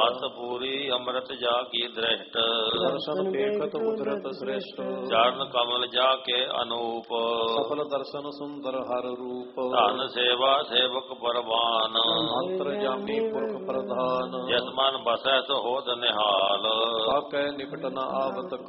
ਮਤ ਪੂਰੀ ਅੰਮ੍ਰਿਤ ਜਾ ਕੀ ਦ੍ਰਿਸ਼ਟ ਦਰਸ਼ਨ ਦੇਖਤ ਉਦਰਤ ਸ੍ਰੇਸ਼ਟ ਚਰਨ ਕਮਲ ਜਾ ਕੇ ਅਨੂਪ ਸਫਲ ਦਰਸ਼ਨ ਸੁੰਦਰ ਹਰ ਰੂਪ ਧਨ ਸੇਵਾ ਸੇਵਕ ਪਰਵਾਨ ਅੰਤਰ ਜਾਮੀ ਪੁਰਖ ਪ੍ਰਧਾਨ ਜਿਸ ਮਨ ਬਸੈ ਸੋ ਹੋਤ ਨਿਹਾਲ ਸਾਕੈ ਨਿਕਟ ਨ ਆਵਤ